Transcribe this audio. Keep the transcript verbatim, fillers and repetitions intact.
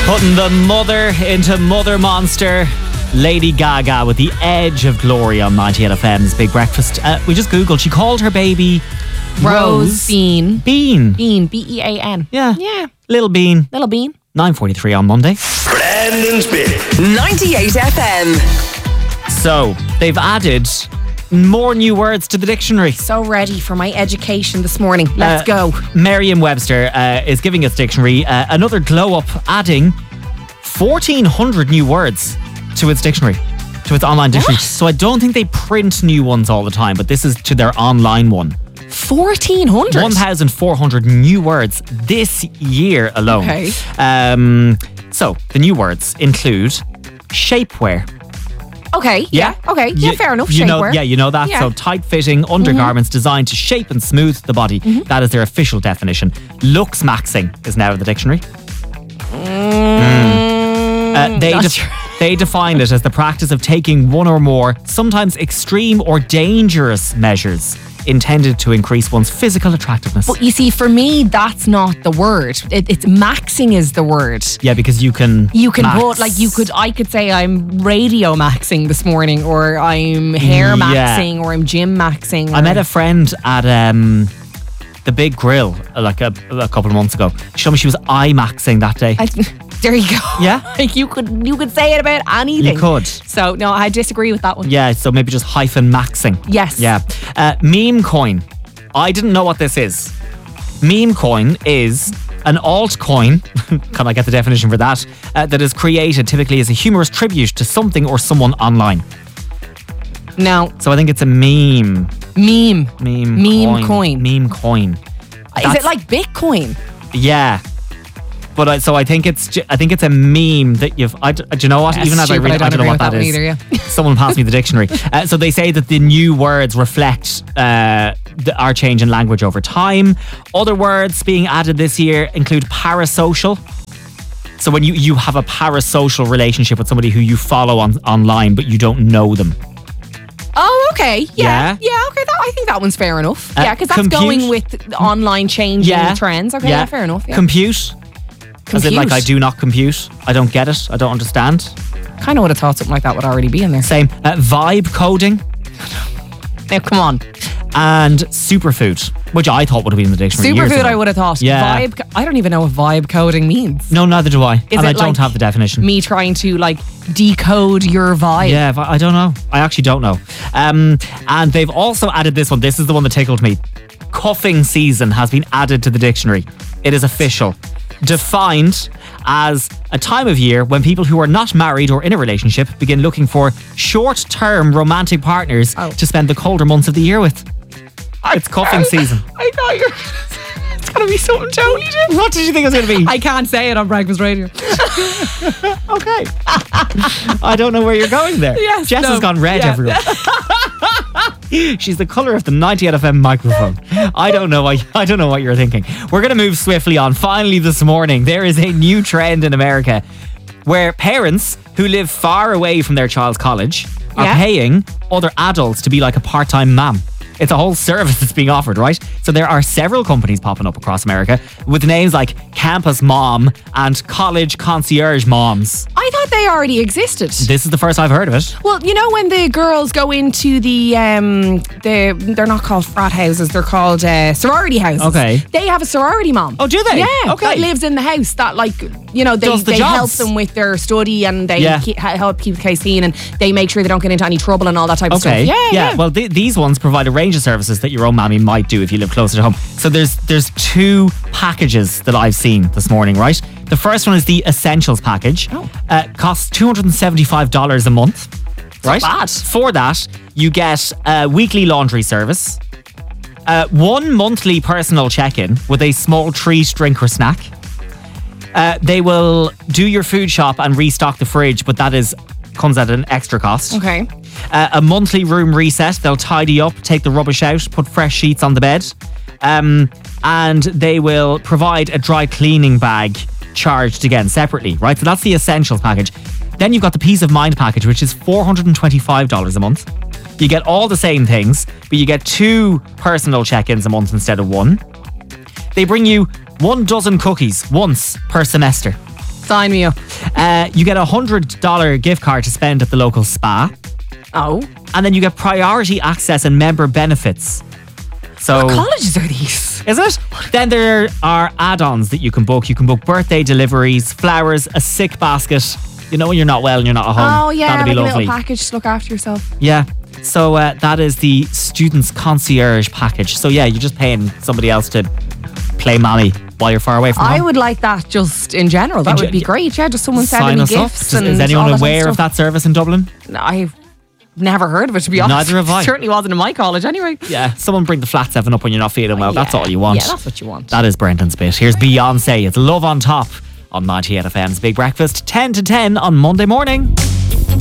Putting the mother into Mother Monster. Lady Gaga with The Edge of Glory on ninety-eight F M's Big Breakfast. Uh, we just Googled. She called her baby Rose, Rose Bean. Bean. Bean. B E A N. Yeah. Yeah. Little Bean. Little Bean. nine forty-three on Monday. Brandon's Bit. ninety-eight F M. So, they've added more new words to the dictionary. So ready for my education this morning. Let's Uh, go. Merriam-Webster uh, is giving its dictionary uh, another glow up, adding fourteen hundred new words to its dictionary, to its online dictionary. What? So I don't think they print new ones all the time, but this is to their online one. fourteen hundred? one thousand four hundred new words this year alone. Okay. Um, so the new words include shapewear. Okay. Yeah. Okay. Yeah, You- fair enough. You know, Shapewear. yeah, you know that. Yeah. So tight-fitting undergarments designed to shape and smooth the body. That is their official definition. Looks maxing is now in the dictionary. Mm. Uh, they not def- sure. they defined it as the practice of taking one or more, sometimes extreme or dangerous measures intended to increase one's physical attractiveness. But you see, for me, that's not the word. It, it's maxing is the word. Yeah, because you can. You can max. put, like, you could, I could say I'm radio maxing this morning, or I'm hair Yeah. maxing, or I'm gym maxing. I or- met a friend at um, the Big Grill uh, like a, a couple of months ago. She told me she was eye maxing that day. I, there you go. Yeah? Like, you could, you could say it about anything. You could. So, no, I disagree with that one. Yeah, so maybe just hyphen maxing. Yes. Yeah. Uh, meme coin. I didn't know what this is. Meme coin is an altcoin, can I get the definition for that, uh, that is created typically as a humorous tribute to something or someone online. No. So I think it's a meme. Meme. Meme, Meme coin. coin. Meme coin. Is That's- it like Bitcoin? Yeah. But I, so I think it's ju- I think it's a meme that you've. I, d- do you know what? Yeah, Even as I stupid, read, I it, I don't don't know agree what with that that one is. either, yeah. Someone passed me the dictionary. Uh, so they say that the new words reflect uh, the, our change in language over time. Other words being added this year include parasocial. So when you, you have a parasocial relationship with somebody who you follow on online, but you don't know them. Oh, okay. Yeah. Yeah. Yeah, okay. That, I think that one's fair enough. Uh, yeah, because that's compute. going with the online changing Yeah. trends. Okay, yeah, fair enough. Yeah. Compute. As in, like, Compute. I do not compute. I don't get it. I don't understand. Kind of would have thought something like that would already be in there. Same. Uh, vibe coding Now, come on. and superfood, which I thought would have been in the dictionary. years Superfood, ago. I would have thought. Yeah. Vibe. co- I don't even know what vibe coding means. No, neither do I. Is and it I don't like have the definition. Me trying to, like, decode your vibe. Yeah, but I don't know. I actually don't know. Um, and they've also added this one. This is the one that tickled me. Cuffing season has been added to the dictionary. It is official. Defined as a time of year when people who are not married or in a relationship begin looking for short-term romantic partners Oh. to spend the colder months of the year with. It's cuffing season. I thought you were... It's going to be something totally different. What did you think it was going to be? I can't say it on Breakfast Radio. Okay. I don't know where you're going there. Yes, Jess no, has gone red, yeah. everyone. She's the colour of the ninety-eight F M microphone. I don't know what I don't know what you're thinking. We're going to move swiftly on. Finally this morning, there is a new trend in America where parents who live far away from their child's college are Yeah. paying other adults to be like a part-time mom. It's a whole service that's being offered, right? So there are several companies popping up across America with names like Campus Mom and College Concierge Moms. I thought they already existed. This is the first I've heard of it. Well, you know when the girls go into the um the they're not called frat houses, they're called uh, sorority houses. Okay. They have a sorority mom. Oh, do they? Yeah. Okay. That lives in the house. That, like, you know, they, Does the they help jobs. them with their study and they Yeah. keep, help keep the case clean and they make sure they don't get into any trouble and all that type of Okay. stuff. Yeah, yeah. Well, th- these ones provide a range of services that your own mammy might do if you live closer to home. So there's there's two packages that I've seen this morning, right? The first one is the Essentials package. Oh. Uh, costs two hundred seventy-five dollars a month. Right? bad. For that, you get a weekly laundry service, uh, one monthly personal check-in with a small treat, drink, or snack. Uh, they will do your food shop and restock the fridge, but that is comes at an extra cost. Okay. Uh, a monthly room reset. They'll tidy up, take the rubbish out, put fresh sheets on the bed. Um, and they will provide a dry cleaning bag charged again separately, right? So that's the Essentials package. Then you've got the Peace of Mind package, which is four hundred twenty-five dollars a month. You get all the same things, but you get two personal check-ins a month instead of one. They bring you one dozen cookies once per semester. Sign me up. Uh, you get a one hundred dollars gift card to spend at the local spa. Oh. And then you get priority access and member benefits. So, What colleges are these? is it? Then there are add-ons that you can book. You can book birthday deliveries, flowers, a sick basket. You know when you're not well and you're not at home. Oh, yeah, That'd be like a lovely. little package to look after yourself. Yeah. So uh, that is the students concierge package. So yeah, you're just paying somebody else to play mommy while you're far away from I home. would like that just in general. That In would be gen- great. Yeah, just someone Sign sending me us up. gifts. Does- and is anyone all that aware kind of that service in Dublin? No, I've never heard of it, to be honest. Neither have I. It certainly wasn't in my college anyway. Yeah. Someone bring the flat seven up when you're not feeling well. That's Yeah. all you want. Yeah, that's what you want. That is Brendan's bit. Here's Beyonce. It's Love on Top on ninety-eight F M's Big Breakfast. ten to ten on Monday morning.